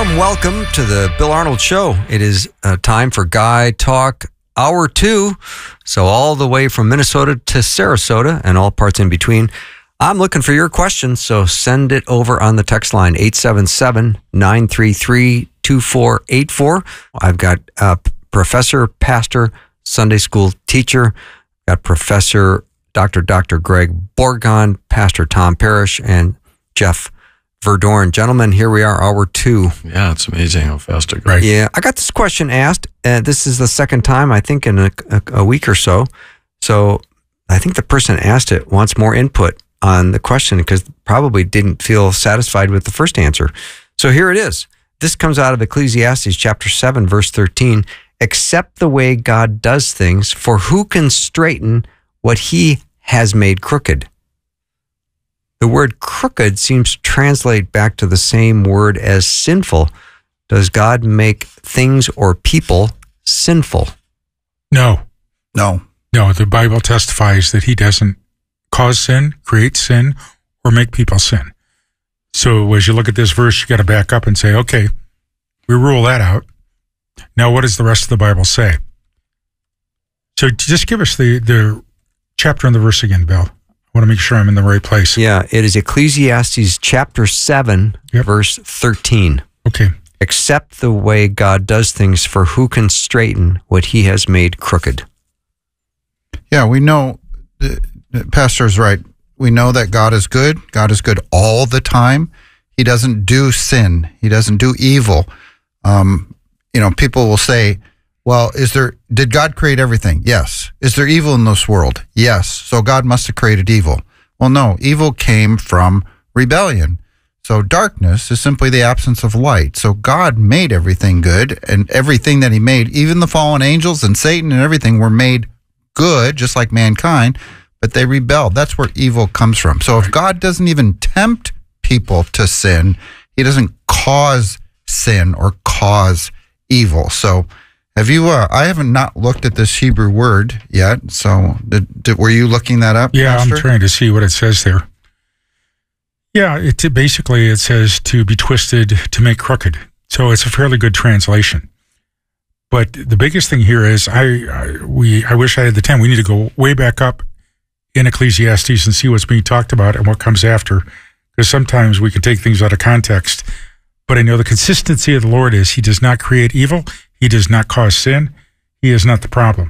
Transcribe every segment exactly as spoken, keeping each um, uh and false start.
warm welcome to the Bill Arnold Show. It is uh, time for Guy Talk Hour two. So all the way from Minnesota to Sarasota and all parts in between. I'm looking for your questions, so send it over on the text line, eight seven seven, nine three three, two four eight four. I've got uh, professor, pastor, Sunday school teacher, got Professor Doctor Doctor Greg Borgon, Pastor Tom Parrish, and Jeff Verdorn. Gentlemen, here we are, hour two. Yeah, it's amazing how fast it goes. Yeah, I got this question asked, and this is the second time, I think, in a, a, a week or so. So I think the person asked it wants more input on the question because probably didn't feel satisfied with the first answer. So here it is. This comes out of Ecclesiastes chapter seven, verse thirteen. Accept the way God does things, for who can straighten what he has made crooked? The word crooked seems to translate back to the same word as sinful. Does God make things or people sinful? No. No. No, the Bible testifies that he doesn't cause sin, create sin, or make people sin. So as you look at this verse, you got to back up and say, okay, we rule that out. Now, what does the rest of the Bible say? So just give us the, the chapter and the verse again, Bill. I want to make sure I'm in the right place. Yeah, it is Ecclesiastes chapter seven, yep. Verse thirteen. Okay. Accept the way God does things, for who can straighten what he has made crooked? Yeah, we know, the, the pastor's right. We know that God is good. God is good all the time. He doesn't do sin. He doesn't do evil. Um, you know, people will say, well, is there, did God create everything? Yes. Is there evil in this world? Yes. So God must have created evil. Well, no, evil came from rebellion. So darkness is simply the absence of light. So God made everything good, and everything that he made, even the fallen angels and Satan and everything, were made good, just like mankind, but they rebelled. That's where evil comes from. So if God doesn't even tempt people to sin, he doesn't cause sin or cause evil. So Have you, uh, I haven't not looked at this Hebrew word yet, so did, did, were you looking that up, Yeah, Pastor? I'm trying to see what it says there. Yeah, it basically it says to be twisted, to make crooked. So it's a fairly good translation. But the biggest thing here is, I, I we I wish I had the time. We need to go way back up in Ecclesiastes and see what's being talked about and what comes after, because sometimes we can take things out of context. But I know the consistency of the Lord is he does not create evil. He does not cause sin. He is not the problem.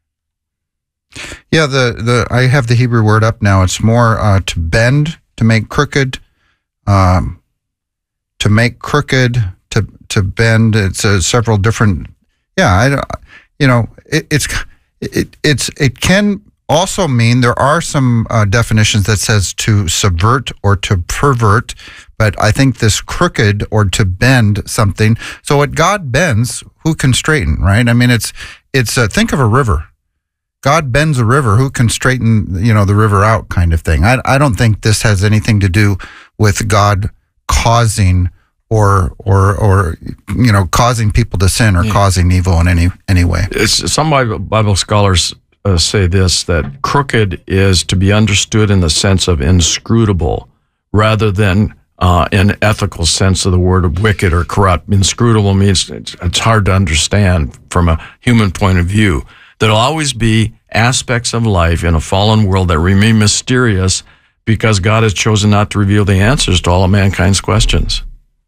Yeah, the, the I have the Hebrew word up now. It's more uh, to bend, to make crooked, um, to make crooked, to to bend. It's uh, several different. Yeah, I, you know, it, it's it it's it can also mean there are some uh, definitions that says to subvert or to pervert. But I think this crooked or to bend something. So what God bends, who can straighten, right? I mean, it's, it's uh, think of a river. God bends a river, who can straighten, you know, the river out kind of thing. I, I don't think this has anything to do with God causing or, or, or, you know, causing people to sin or yeah. causing evil in any, any way. It's, some Bible, Bible scholars uh, say this, that crooked is to be understood in the sense of inscrutable rather than Uh, in ethical sense of the word of wicked or corrupt. Inscrutable means it's, it's hard to understand from a human point of view. There'll always be aspects of life in a fallen world that remain mysterious because God has chosen not to reveal the answers to all of mankind's questions.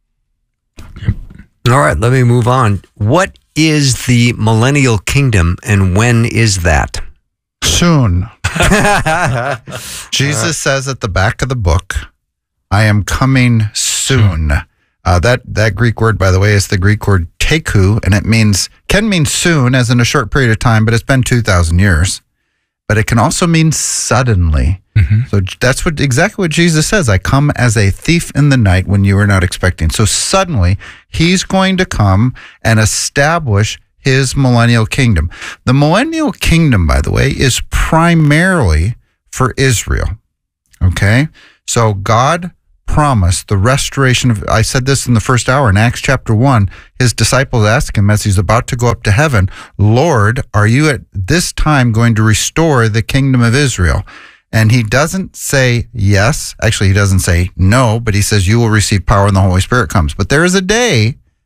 All right, let me move on. What is the millennial kingdom and when is that? Soon. Jesus says at the back of the book, I am coming soon. Uh, that that Greek word, by the way, is the Greek word teku, and it means can mean soon, as in a short period of time, but it's been two thousand years. But it can also mean suddenly. Mm-hmm. So that's what exactly what Jesus says. I come as a thief in the night when you were not expecting. So suddenly, he's going to come and establish his millennial kingdom. The millennial kingdom, by the way, is primarily for Israel. Okay? So God promised the restoration of, I said this in the first hour in Acts chapter one, his disciples asked him as he's about to go up to heaven, Lord, are you at this time going to restore the kingdom of Israel? And he doesn't say yes. Actually, he doesn't say no, but he says you will receive power when the Holy Spirit comes. But there is a day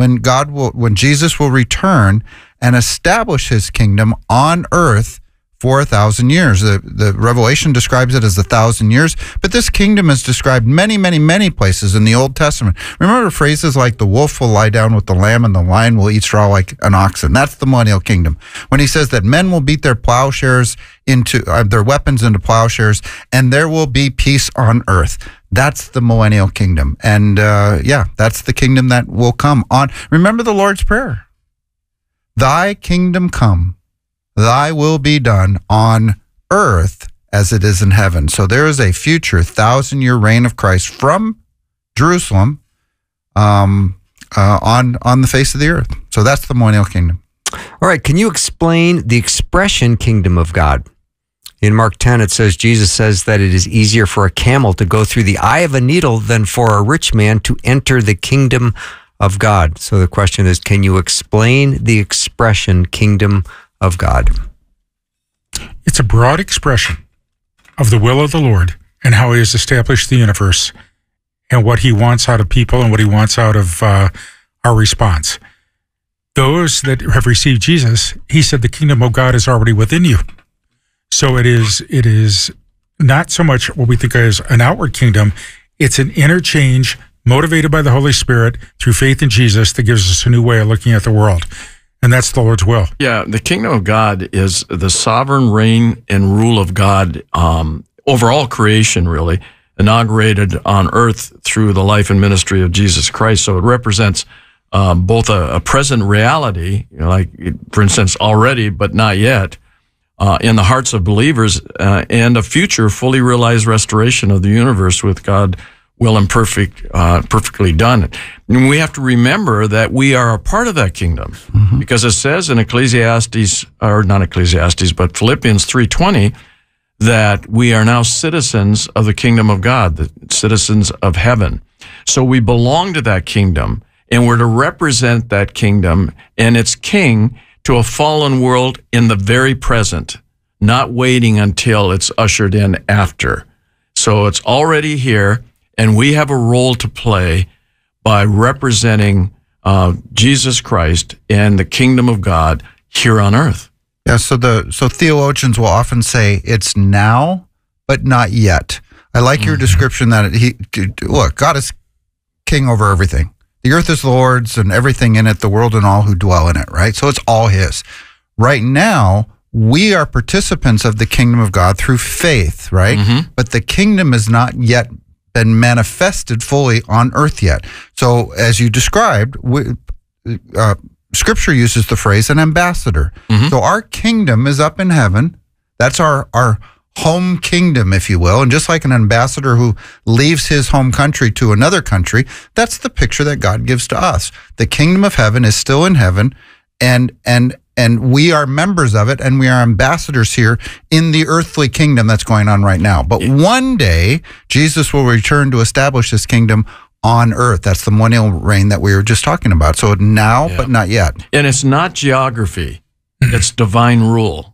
when God will, when Jesus will return and establish his kingdom on earth for a thousand years. The, the Revelation describes it as a thousand years, but this kingdom is described many, many, many places in the Old Testament. Remember phrases like the wolf will lie down with the lamb and the lion will eat straw like an oxen. That's the millennial kingdom. When he says that men will beat their plowshares into, uh, their weapons into plowshares, and there will be peace on earth. That's the millennial kingdom. And uh, yeah, that's the kingdom that will come on. Remember the Lord's Prayer. Thy kingdom come. Thy will be done on earth as it is in heaven. So there is a future thousand-year reign of Christ from Jerusalem um, uh, on on the face of the earth. So that's the millennial kingdom. All right. Can you explain the expression kingdom of God? In Mark ten, it says, Jesus says that it is easier for a camel to go through the eye of a needle than for a rich man to enter the kingdom of God. So the question is, can you explain the expression kingdom of God? It's a broad expression of the will of the Lord and how he has established the universe and what he wants out of people and what he wants out of uh, our response. Those that have received Jesus, he said the kingdom of God is already within you. So it is, it is not so much what we think of as an outward kingdom. It's an interchange motivated by the Holy Spirit through faith in Jesus that gives us a new way of looking at the world. And that's the Lord's will. Yeah, the kingdom of God is the sovereign reign and rule of God um, over all creation, really, inaugurated on earth through the life and ministry of Jesus Christ. So it represents um, both a, a present reality, you know, like, for instance, already, but not yet, uh, in the hearts of believers, uh, and a future fully realized restoration of the universe with God will and perfect, uh, perfectly done. And we have to remember that we are a part of that kingdom, mm-hmm. because it says in Ecclesiastes, or not Ecclesiastes, but Philippians three twenty, that we are now citizens of the kingdom of God, the citizens of heaven. So we belong to that kingdom, and we're to represent that kingdom and its king to a fallen world in the very present, not waiting until it's ushered in after. So it's already here. And we have a role to play by representing uh, Jesus Christ and the kingdom of God here on earth. Yeah, so the so theologians will often say it's now, but not yet. I like your mm-hmm. description that he look, God is king over everything. The earth is the Lord's and everything in it, the world and all who dwell in it, right? So it's all his. Right now, we are participants of the kingdom of God through faith, right? Mm-hmm. But the kingdom is not yet been manifested fully on earth yet. So as you described, we, uh, Scripture uses the phrase an ambassador. Mm-hmm. So our kingdom is up in heaven. That's our, our home kingdom, if you will. And just like an ambassador who leaves his home country to another country, that's the picture that God gives to us. The kingdom of heaven is still in heaven, and and and we are members of it, and we are ambassadors here in the earthly kingdom that's going on right now. But one day, Jesus will return to establish his kingdom on earth. That's the millennial reign that we were just talking about. So now, yeah. but not yet. And it's not geography. It's divine rule.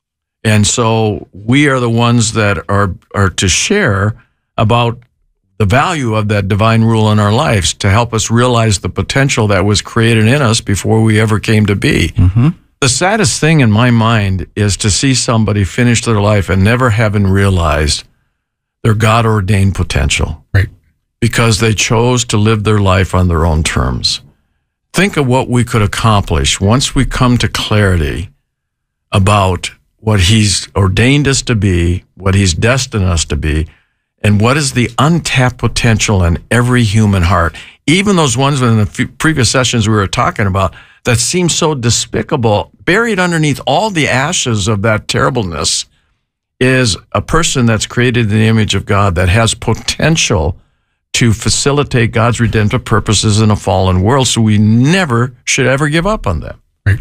And so we are the ones that are, are to share about the value of that divine rule in our lives to help us realize the potential that was created in us before we ever came to be. Mm-hmm. The saddest thing in my mind is to see somebody finish their life and never having realized their God-ordained potential. Right. Because they chose to live their life on their own terms. Think of what we could accomplish once we come to clarity about what he's ordained us to be, what he's destined us to be, and what is the untapped potential in every human heart. Even those ones in the few previous sessions we were talking about that seem so despicable, buried underneath all the ashes of that terribleness is a person that's created in the image of God that has potential to facilitate God's redemptive purposes in a fallen world. So we never should ever give up on that. Right.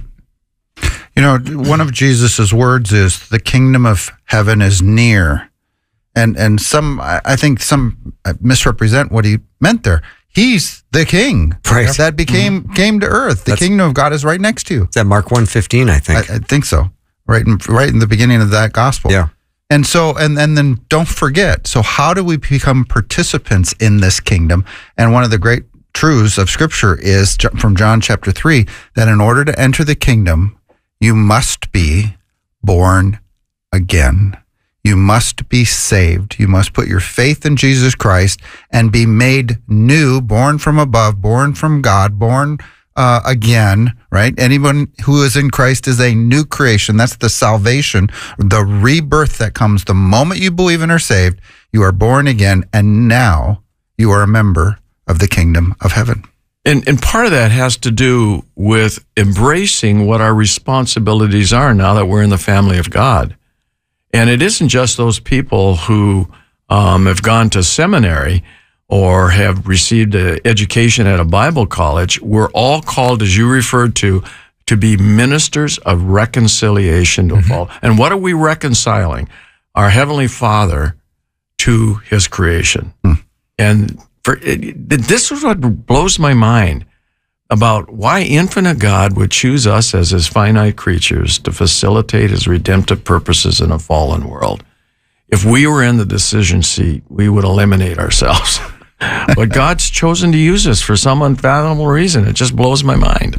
You know, one of Jesus's words is the kingdom of heaven is near. And and some, I think some misrepresent what he meant there. He's the king. Right. That became mm-hmm. came to earth. The That's, kingdom of God is right next to you. Is that Mark one fifteen, I think? I, I think so. Right in, right in the beginning of that gospel. Yeah. And so, and, and then don't forget, so how do we become participants in this kingdom? And one of the great truths of Scripture is from John chapter three, that in order to enter the kingdom, you must be born again. You must be saved. You must put your faith in Jesus Christ and be made new, born from above, born from God, born uh, again, right? Anyone who is in Christ is a new creation. That's the salvation, the rebirth that comes the moment you believe and are saved. You are born again, and now you are a member of the kingdom of heaven. And, and part of that has to do with embracing what our responsibilities are now that we're in the family of God. And it isn't just those people who um, have gone to seminary or have received an education at a Bible college. We're all called, as you referred to, to be ministers of reconciliation to mm-hmm. all. And what are we reconciling? Our Heavenly Father to His creation. Mm. And for it, this is what blows my mind about why infinite God would choose us as His finite creatures to facilitate His redemptive purposes in a fallen world. If we were in the decision seat, we would eliminate ourselves. But God's chosen to use us for some unfathomable reason. It just blows my mind.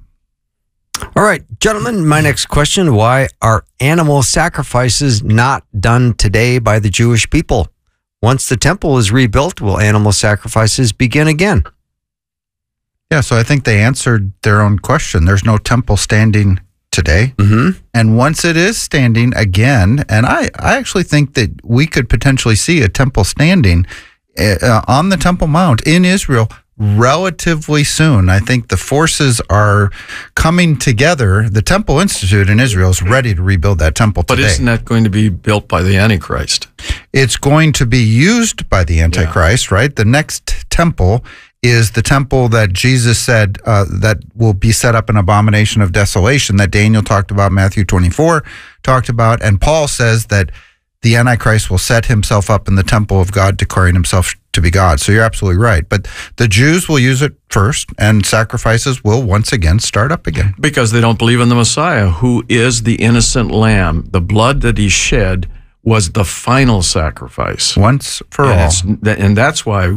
All right, gentlemen, my next question: why are animal sacrifices not done today by the Jewish people? Once the temple is rebuilt, will animal sacrifices begin again? Yeah, so I think they answered their own question. There's no temple standing today. Mm-hmm. And once it is standing again, and I, I actually think that we could potentially see a temple standing uh, on the Temple Mount in Israel relatively soon. I think the forces are coming together. The Temple Institute in Israel is ready to rebuild that temple today. But isn't that going to be built by the Antichrist? It's going to be used by the Antichrist, yeah. right? The next temple is the temple that Jesus said uh, that will be set up an abomination of desolation that Daniel talked about, Matthew twenty-four talked about, and Paul says that the Antichrist will set himself up in the temple of God, declaring himself to be God. So you're absolutely right. But the Jews will use it first, and sacrifices will once again start up again. Because they don't believe in the Messiah, who is the innocent lamb. The blood that He shed was the final sacrifice. Once for and all. And that's why,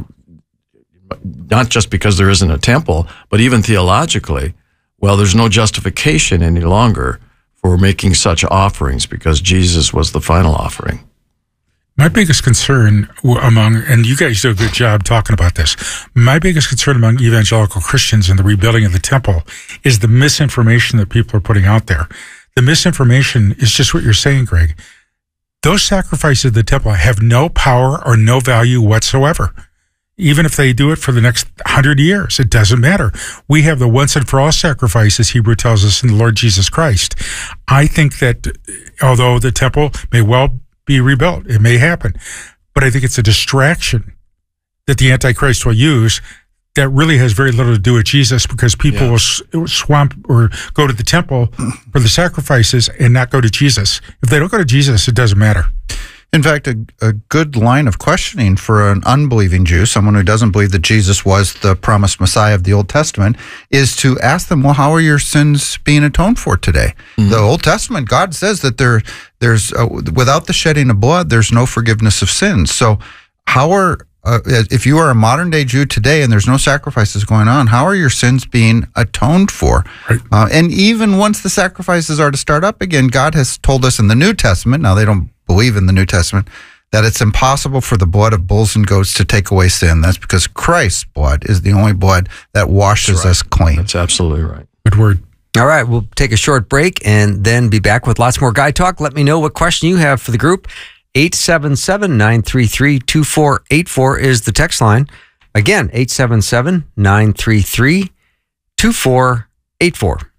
not just because there isn't a temple, but even theologically, well, there's no justification any longer for making such offerings because Jesus was the final offering. My biggest concern among, and you guys do a good job talking about this, my biggest concern among evangelical Christians in the rebuilding of the temple is the misinformation that people are putting out there. The misinformation is just what you're saying, Greg. Those sacrifices of the temple have no power or no value whatsoever. Even if they do it for the next hundred years, it doesn't matter. We have the once and for all sacrifices, Hebrew tells us, in the Lord Jesus Christ. I think that although the temple may well be rebuilt, it may happen, but I think it's a distraction that the Antichrist will use that really has very little to do with Jesus, because people yeah. will swamp or go to the temple for the sacrifices and not go to Jesus. If they don't go to Jesus, it doesn't matter. In fact, a, a good line of questioning for an unbelieving Jew, someone who doesn't believe that Jesus was the promised Messiah of the Old Testament, is to ask them, well, how are your sins being atoned for today? Mm-hmm. The Old Testament, God says that there, there's uh, without the shedding of blood, there's no forgiveness of sins. So how are, uh, if you are a modern day Jew today and there's no sacrifices going on, how are your sins being atoned for? Right. Uh, and even once the sacrifices are to start up again, God has told us in the New Testament, now they don't believe in the New Testament, that it's impossible for the blood of bulls and goats to take away sin. That's because Christ's blood is the only blood that washes right. us clean. That's absolutely right. Good word. All right, we'll take a short break and then be back with lots more Guy Talk. Let me know what question you have for the group. eight seven seven, nine three three, two four eight four is the text line. Again, eight seven seven, nine three three, two four eight four.